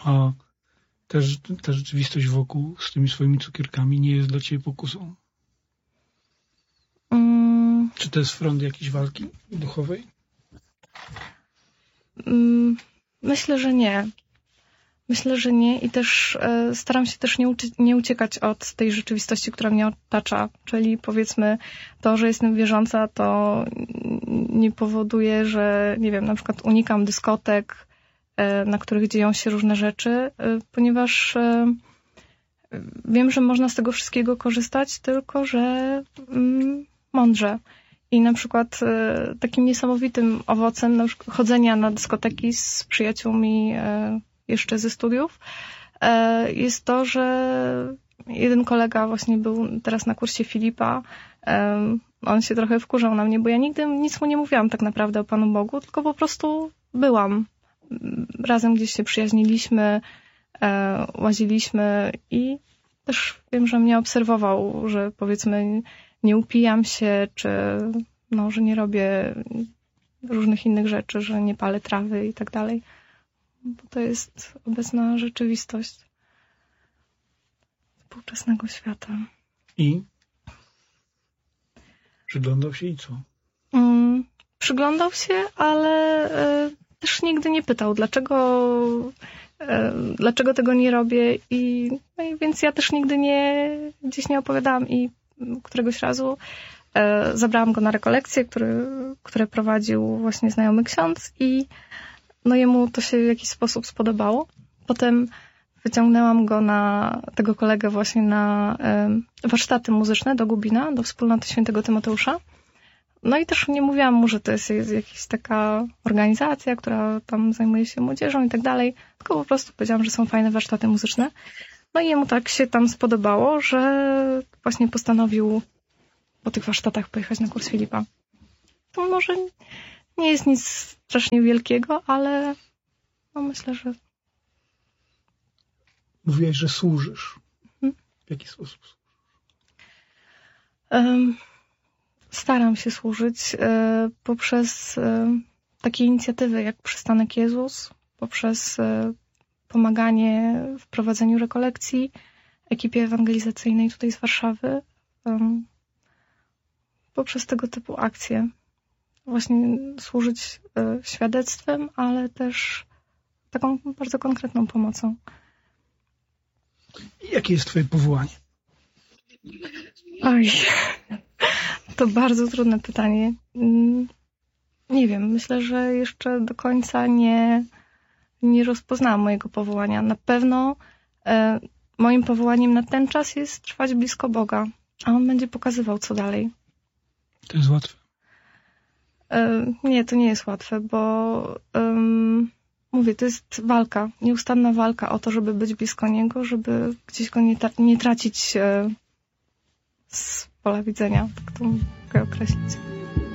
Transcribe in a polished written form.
A ta rzeczywistość wokół z tymi swoimi cukierkami nie jest dla ciebie pokusą? Czy to jest front jakiejś walki duchowej? Myślę, że nie. Myślę, że nie i też staram się też nie uciekać od tej rzeczywistości, która mnie otacza. Czyli powiedzmy to, że jestem wierząca, to nie powoduje, że nie wiem, na przykład unikam dyskotek, na których dzieją się różne rzeczy, ponieważ wiem, że można z tego wszystkiego korzystać, tylko że mądrze. I na przykład takim niesamowitym owocem na przykład chodzenia na dyskoteki z przyjaciółmi jeszcze ze studiów jest to, że jeden kolega właśnie był teraz na kursie Filipa. On się trochę wkurzał na mnie, bo ja nigdy nic mu nie mówiłam tak naprawdę o Panu Bogu, tylko po prostu byłam. Razem gdzieś się przyjaźniliśmy, łaziliśmy i też wiem, że mnie obserwował, że powiedzmy nie upijam się, czy że nie robię różnych innych rzeczy, że nie palę trawy i tak dalej. Bo to jest obecna rzeczywistość współczesnego świata. I? Przyglądał się i co? Przyglądał się, ale też nigdy nie pytał, dlaczego tego nie robię. I więc ja też nigdy gdzieś nie opowiadałam i któregoś razu zabrałam go na rekolekcje, które prowadził właśnie znajomy ksiądz i jemu to się w jakiś sposób spodobało. Potem wyciągnęłam go tego kolegę właśnie na warsztaty muzyczne do Gubina, do Wspólnoty Świętego Tymoteusza. I też nie mówiłam mu, że to jest jakaś taka organizacja, która tam zajmuje się młodzieżą i tak dalej, tylko po prostu powiedziałam, że są fajne warsztaty muzyczne. I jemu tak się tam spodobało, że właśnie postanowił po tych warsztatach pojechać na kurs Filipa. To może nie jest nic strasznie wielkiego, ale myślę, że... Mówiłaś, że służysz. W jaki sposób? Staram się służyć poprzez takie inicjatywy jak Przystanek Jezus, poprzez pomaganie w prowadzeniu rekolekcji, ekipie ewangelizacyjnej tutaj z Warszawy, poprzez tego typu akcje. Właśnie służyć świadectwem, ale też taką bardzo konkretną pomocą. Jakie jest twoje powołanie? Oj, to bardzo trudne pytanie. Nie wiem, myślę, że jeszcze do końca nie rozpoznałam mojego powołania. Na pewno moim powołaniem na ten czas jest trwać blisko Boga, a On będzie pokazywał, co dalej. To jest łatwe? Nie, to nie jest łatwe, bo mówię, to jest walka, nieustanna walka o to, żeby być blisko Niego, żeby gdzieś Go nie tracić z pola widzenia, tak to mogę określić.